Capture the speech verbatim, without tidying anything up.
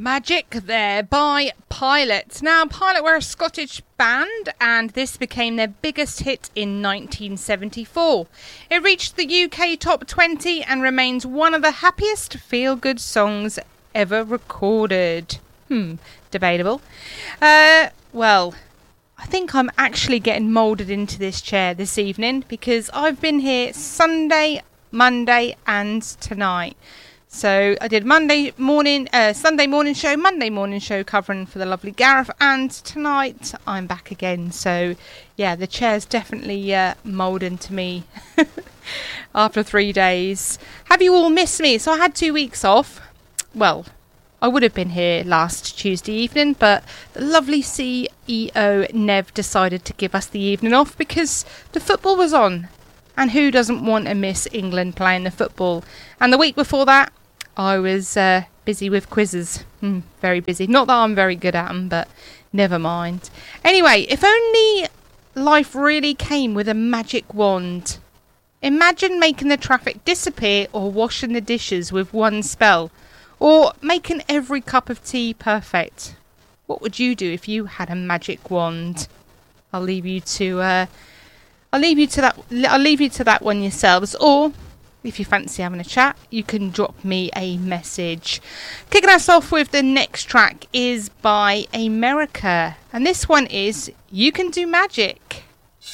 Magic there by Pilot. Now, Pilot were a Scottish band and this became their biggest hit in nineteen seventy-four. It reached the U K top twenty and remains one of the happiest feel-good songs ever recorded. Hmm, debatable. Uh, well, I think I'm actually getting moulded into this chair this evening because I've been here Sunday, Monday and tonight. So I did Monday morning, uh, Sunday morning show, Monday morning show covering for the lovely Gareth, and tonight I'm back again. So yeah, the chair's definitely uh, moulding to me after three days. Have you all missed me? So I had two weeks off. Well, I would have been here last Tuesday evening, but the lovely C E O Nev decided to give us the evening off because the football was on. And who doesn't want to miss England playing the football? And the week before that, I was uh, busy with quizzes. Mm, very busy. Not that I'm very good at them, but never mind. Anyway, if only life really came with a magic wand. Imagine making the traffic disappear or washing the dishes with one spell. Or making every cup of tea perfect. What would you do if you had a magic wand? I'll leave you to... Uh, I'll leave you to that. I'll leave you to that one yourselves. Or, if you fancy having a chat, you can drop me a message. Kicking us off with the next track is by America, and this one is "You Can Do Magic."